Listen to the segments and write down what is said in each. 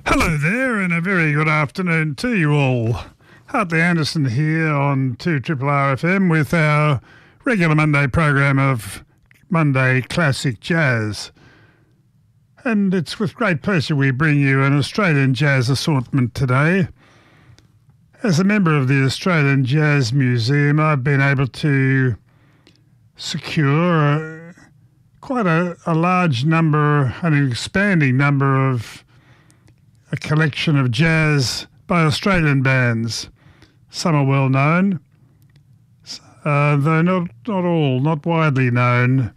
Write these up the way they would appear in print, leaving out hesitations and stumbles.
Hello there, and a very good afternoon to you all. Hartley Anderson here on 2RRR with our regular Monday program of Monday Classic Jazz. And it's with great pleasure we bring you an Australian jazz assortment today. As a member of the Australian Jazz Museum, I've been able to secure quite a large number, an expanding number of a collection of jazz by Australian bands. Some are well known, though not all, not widely known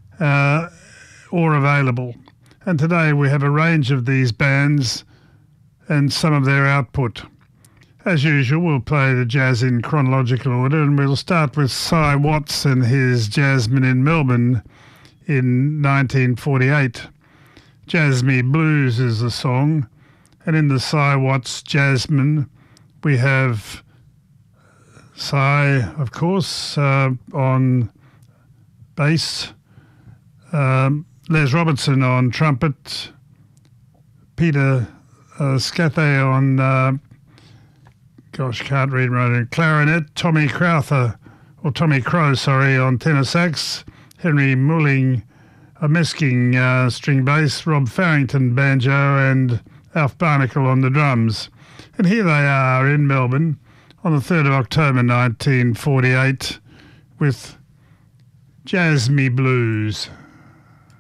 or available. And today we have a range of these bands and some of their output. As usual, we'll play the jazz in chronological order, and we'll start with Cy Watts and his Jazzmen in Melbourne in 1948. Jazz Me Blues is the song. And in the Cy Watts Jazzmen, we have Cy, of course, on bass, Les Robertson on trumpet, Peter Scathay on, can't read right, clarinet, Tommy Crow, on tenor sax, Henry Mulling, Mesking string bass, Rob Farrington banjo, and Alf Barnacle on the drums. And here they are in Melbourne on the 3rd of October 1948 with Jazz Me Blues.